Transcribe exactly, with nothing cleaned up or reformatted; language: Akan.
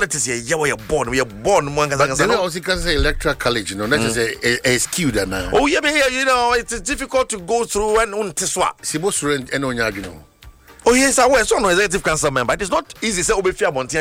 let us say yeah we are born we are born mwanga but then also can say electoral college you know that is a, a, a skewed now. Oh yeah, but here you know it's difficult to go through and unteswa sibo sure eno nya you know. Oh yes, I was one executive council member. It is not easy say obefia bontia